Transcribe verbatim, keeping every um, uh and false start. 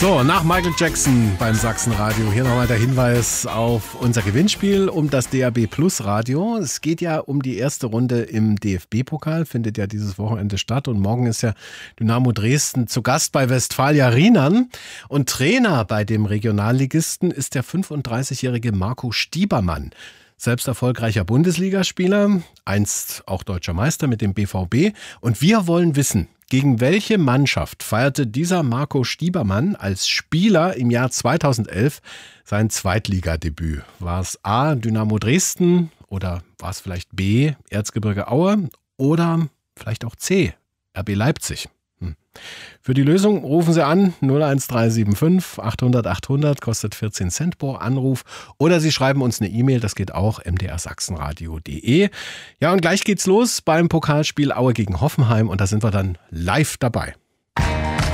So, nach Michael Jackson beim Sachsenradio. Hier nochmal der Hinweis auf unser Gewinnspiel um das D A B Plus Radio. Es geht ja um die erste Runde im D F B-Pokal, findet ja dieses Wochenende statt. Und morgen ist ja Dynamo Dresden zu Gast bei Westfalia Rheinland. Und Trainer bei dem Regionalligisten ist der fünfunddreißigjährige Marco Stiebermann. Selbst erfolgreicher Bundesligaspieler, einst auch deutscher Meister mit dem B V B. Und wir wollen wissen, gegen welche Mannschaft feierte dieser Marco Stiebermann als Spieler im Jahr zweitausendelf sein Zweitligadebüt? War es A, Dynamo Dresden oder war es vielleicht B, Erzgebirge Aue oder vielleicht auch C, R B Leipzig? Hm. Für die Lösung rufen Sie an null eins drei sieben fünf achthundert achthundert, kostet vierzehn Cent pro Anruf, oder Sie schreiben uns eine E-Mail, das geht auch, m d r sachsenradio punkt de. Ja, und gleich geht's los beim Pokalspiel Aue gegen Hoffenheim und da sind wir dann live dabei.